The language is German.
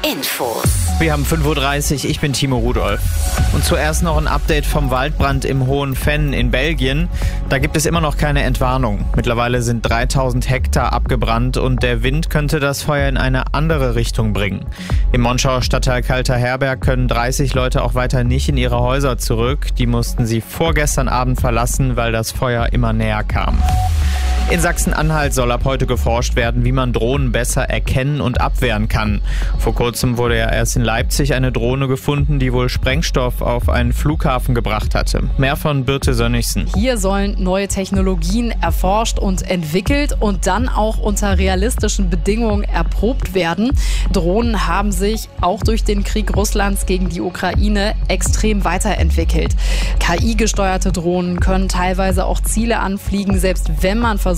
Infos. Wir haben 5:30 Uhr, ich bin Timo Rudolph. Und zuerst noch ein Update vom Waldbrand im Hohen Venn in Belgien. Da gibt es immer noch keine Entwarnung. Mittlerweile sind 3000 Hektar abgebrannt und der Wind könnte das Feuer in eine andere Richtung bringen. Im Monschauer Stadtteil Kalter Herberg können 30 Leute auch weiter nicht in ihre Häuser zurück. Die mussten sie vorgestern Abend verlassen, weil das Feuer immer näher kam. In Sachsen-Anhalt soll ab heute geforscht werden, wie man Drohnen besser erkennen und abwehren kann. Vor kurzem wurde ja erst in Leipzig eine Drohne gefunden, die wohl Sprengstoff auf einen Flughafen gebracht hatte. Mehr von Birte Sönnigsen. Hier sollen neue Technologien erforscht und entwickelt und dann auch unter realistischen Bedingungen erprobt werden. Drohnen haben sich auch durch den Krieg Russlands gegen die Ukraine extrem weiterentwickelt. KI-gesteuerte Drohnen können teilweise auch Ziele anfliegen, selbst wenn man versucht,